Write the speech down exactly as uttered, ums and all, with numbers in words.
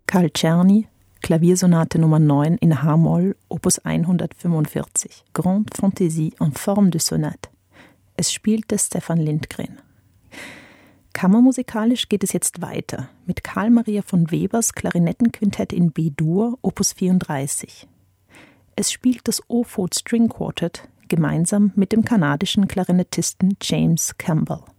Carl Czerny, Klaviersonate Nummer neun in H-Moll, Opus hundertfünfundvierzig, Grande Fantaisie en forme de sonate. Es spielte Stefan Lindgren. Kammermusikalisch geht es jetzt weiter mit Carl Maria von Webers Klarinettenquintett in B-Dur, Opus vierunddreißig. Es spielt das Ofod String Quartet gemeinsam mit dem kanadischen Klarinettisten James Campbell.